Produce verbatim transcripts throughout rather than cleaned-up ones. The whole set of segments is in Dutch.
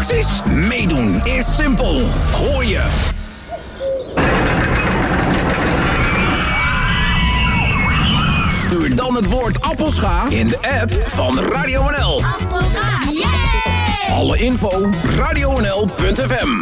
acties? Meedoen is simpel. Hoor je. Stuur dan het woord Appelscha in de app van Radio N L. Appelscha, yeah! Alle info radio n l punt f m.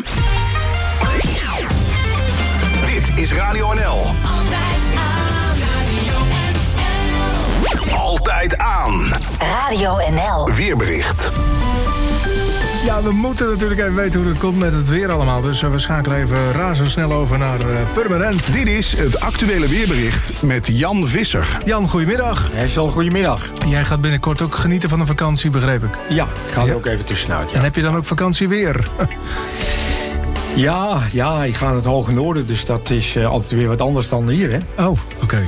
Dit is Radio N L. Altijd aan Radio N L. Altijd aan. Radio N L. Weerbericht. Ja, we moeten natuurlijk even weten hoe het komt met het weer allemaal. Dus uh, we schakelen even razendsnel over naar uh, Purmerend. Dit is het actuele weerbericht met Jan Visser. Jan, goedemiddag. Hessel, goedemiddag. Jij gaat binnenkort ook genieten van een vakantie, begreep ik. Ja, ik ga er Ja. ook even tussenuit. Ja. En heb je dan ook vakantie weer? Ja, ja, ik ga naar het hoge noorden, dus dat is uh, altijd weer wat anders dan hier, hè? Oh, oké. Okay.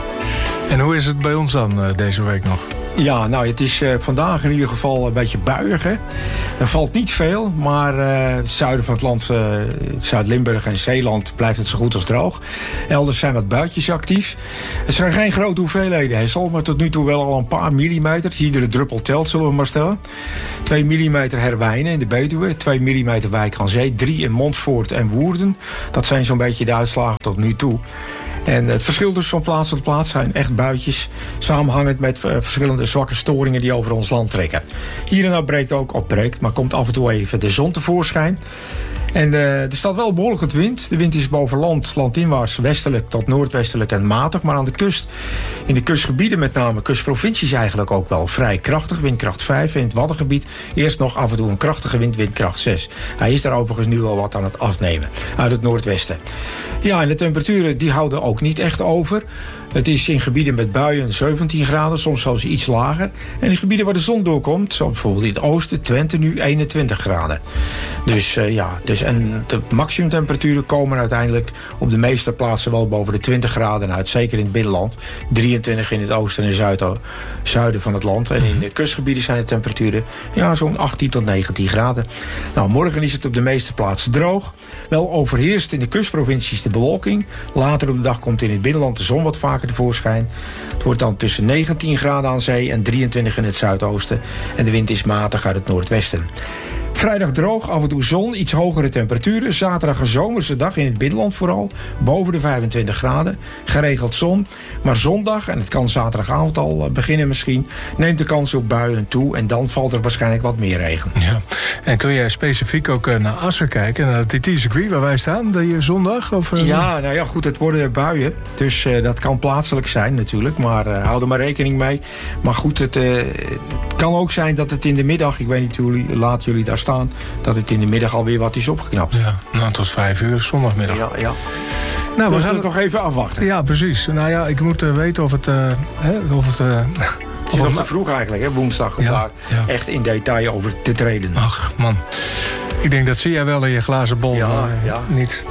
En hoe is het bij ons dan uh, deze week nog? Ja, nou, het is uh, vandaag in ieder geval een beetje buiig, hè. Er valt niet veel, maar uh, het zuiden van het land, uh, Zuid-Limburg en Zeeland, blijft het zo goed als droog. Elders zijn wat buitjes actief. Het zijn geen grote hoeveelheden, Hessel, maar tot nu toe wel al een paar millimeter. Iedere druppel telt, zullen we maar stellen. twee millimeter Herwijnen in de Betuwe, twee millimeter Wijk aan Zee, drie in Montfoort en Woerden. Dat zijn zo'n beetje de uitslagen tot nu toe. En het verschil dus van plaats tot plaats zijn echt buitjes, samenhangend met uh, verschillende zwakke storingen die over ons land trekken. Hier en daar breekt ook op breekt, maar komt af en toe even de zon tevoorschijn. En uh, er staat wel behoorlijk wat wind. De wind is boven land, landinwaarts, westelijk tot noordwestelijk en matig. Maar aan de kust, in de kustgebieden met name, kustprovincies eigenlijk ook wel vrij krachtig. Windkracht vijf. In het Waddengebied eerst nog af en toe een krachtige wind, windkracht zes. Hij is daar overigens nu al wat aan het afnemen uit het noordwesten. Ja, en de temperaturen die houden ook niet echt over. Het is in gebieden met buien zeventien graden, soms zelfs iets lager. En in gebieden waar de zon doorkomt, zoals bijvoorbeeld in het oosten, Twente nu eenentwintig graden. Dus uh, ja, dus, en de maximumtemperaturen komen uiteindelijk op de meeste plaatsen wel boven de twintig graden uit. Zeker in het binnenland. drieëntwintig in het oosten en zuiden, zuiden van het land. En in de kustgebieden zijn de temperaturen ja, zo'n achttien tot negentien graden. Nou, morgen is het op de meeste plaatsen droog. Wel overheerst in de kustprovincies de bewolking. Later op de dag komt in het binnenland de zon wat vaker tevoorschijn. Het wordt dan tussen negentien graden aan zee en drieëntwintig in het zuidoosten. En de wind is matig uit het noordwesten. Vrijdag droog, af en toe zon, iets hogere temperaturen. Zaterdag een zomerse dag in het binnenland vooral. Boven de vijfentwintig graden. Geregeld zon. Maar zondag, en het kan zaterdagavond al beginnen misschien, neemt de kans op buien toe. En dan valt er waarschijnlijk wat meer regen. Ja. En kun jij specifiek ook uh, naar Assen kijken, naar het T T-circuit waar wij staan, die zondag? Of, uh... Ja, nou ja, goed, het worden buien. Dus uh, dat kan plaatselijk zijn natuurlijk. Maar uh, hou er maar rekening mee. Maar goed, het, uh, het kan ook zijn dat het in de middag, ik weet niet hoe laat jullie daar staan, dat het in de middag alweer wat is opgeknapt. Ja, nou tot vijf uur, zondagmiddag. Ja, ja. Nou, dus we gaan het nog even afwachten. Ja, precies. Nou ja, ik moet uh, weten of het... Uh, hè, of het uh, Het is nog te vroeg eigenlijk, hè, woensdag, om ja, daar ja. echt in detail over te treden. Ach, man. Ik denk dat zie jij wel in je glazen bol. Ja, maar, ja. Niet.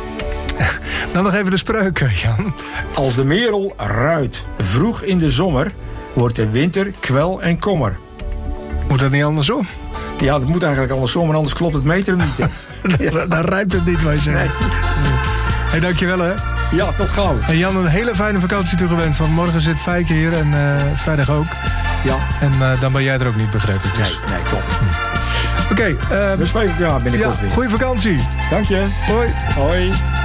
Dan nog even de spreuken, Jan. Als de merel ruit vroeg in de zomer, wordt de winter kwel en kommer. Moet dat niet andersom? Ja, dat moet eigenlijk andersom, maar anders klopt het meter niet. Hè. Dan, dan rijmt het niet, wij zeggen. Nee. Hey, dankjewel, hè. Ja, tot gauw. En Jan, een hele fijne vakantie toegewenst. Want morgen zit Fijke hier en uh, vrijdag ook. Ja. En uh, dan ben jij er ook niet, begrepen. Dus. Nee, nee, klopt. Oké. Okay, uh, we spreken elkaar binnenkort ja, weer. Goeie vakantie. Dank je. Hoi. Hoi.